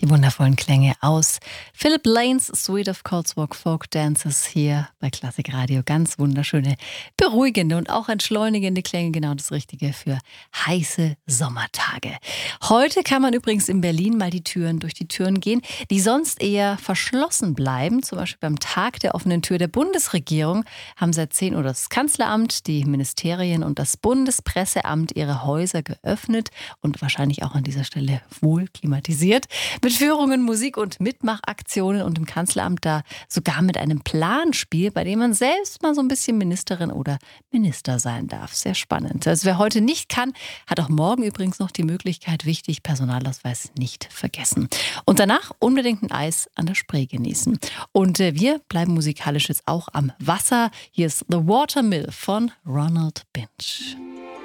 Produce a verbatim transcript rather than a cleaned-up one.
Die wundervollen Klänge aus Philip Lanes Suite of Cotswold Folk Dances hier bei Klassik Radio. Ganz wunderschöne, beruhigende und auch entschleunigende Klänge. Genau das Richtige für heiße Sommertage. Heute kann man übrigens in Berlin mal die Türen durch die Türen gehen, die sonst eher verschlossen bleiben. Zum Beispiel beim Tag der offenen Tür der Bundesregierung haben seit zehn Uhr das Kanzleramt, die Ministerien und das Bundespresseamt ihre Häuser geöffnet und wahrscheinlich auch an dieser Stelle wohl klimatisiert. Mit Führungen, Musik und Mitmachaktionen und im Kanzleramt da sogar mit einem Planspiel, bei dem man selbst mal so ein bisschen Ministerin oder Minister sein darf. Sehr spannend. Also wer heute nicht kann, hat auch morgen übrigens noch die Möglichkeit, wichtig, Personalausweis nicht vergessen. Und danach unbedingt ein Eis an der Spree genießen. Und äh, wir bleiben musikalisch jetzt auch am Wasser. Hier ist The Watermill von Ronald Binch.